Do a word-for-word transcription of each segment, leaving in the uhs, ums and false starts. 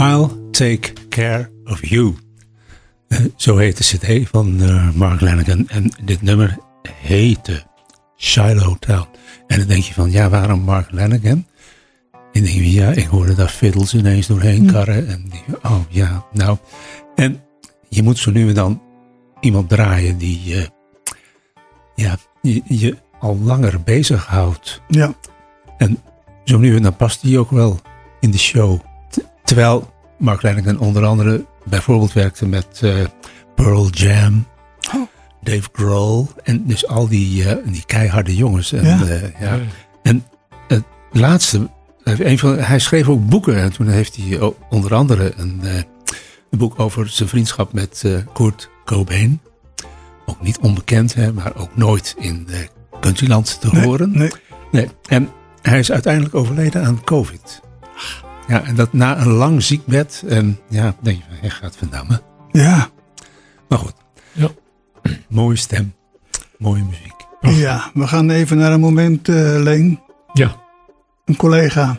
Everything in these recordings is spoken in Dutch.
I'll Take Care of You. Uh, zo heet de cd van uh, Mark Lanegan. En dit nummer heette Shiloh Town. En dan denk je van, ja, waarom Mark Lanegan? En dan denk je, ja, ik hoorde daar fiddles ineens doorheen karren. En denk je, oh ja, nou. En je moet zo nu en dan iemand draaien die uh, ja, je, je al langer bezighoudt. Ja. En zo nu en dan past die ook wel in de show. T- terwijl Mark Lanegan onder andere bijvoorbeeld werkte met uh, Pearl Jam, oh. Dave Grohl en dus al die, uh, die keiharde jongens. En, ja. Uh, ja. en het laatste, een van, hij schreef ook boeken en toen heeft hij onder andere een, uh, een boek over zijn vriendschap met uh, Kurt Cobain. Ook niet onbekend, hè, maar ook nooit in uh, countryland te nee, horen. Nee. Nee. En hij is uiteindelijk overleden aan COVID. Ja, en dat na een lang ziekbed. En ja, denk je, hij gaat verdammen. Ja. Maar goed. Ja. Mooie stem. Mooie muziek. Ach. Ja, we gaan even naar een moment, uh, Leen. Ja. Een collega.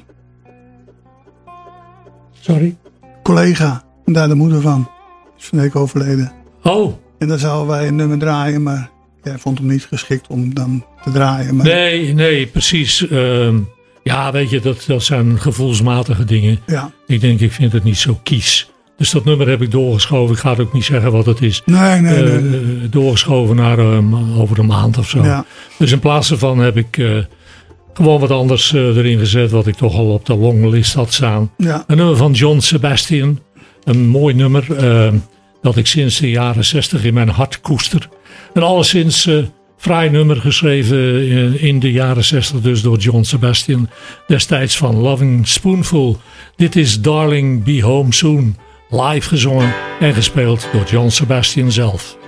Sorry? Collega. Daar de moeder van. Is van de week overleden. Oh. En dan zouden wij een nummer draaien, maar jij vond hem niet geschikt om dan te draaien. Maar... Nee, nee, precies. Uh, ja, weet je, dat, dat zijn gevoelsmatige dingen. Ja. Ik denk, ik vind het niet zo kies. Dus dat nummer heb ik doorgeschoven. Ik ga het ook niet zeggen wat het is. Nee, nee, uh, nee. nee. Doorgeschoven naar um, over een maand of zo. Ja. Dus in plaats daarvan heb ik uh, gewoon wat anders uh, erin gezet. Wat ik toch al op de longlist had staan. Ja. Een nummer van John Sebastian. Een mooi nummer. Uh, dat ik sinds de jaren zestig in mijn hart koester. Een alleszins uh, fraai nummer geschreven uh, in de jaren zestig. Dus door John Sebastian. Destijds van Loving Spoonful. Dit is Darling Be Home Soon. Live gezongen en gespeeld door John Sebastian zelf.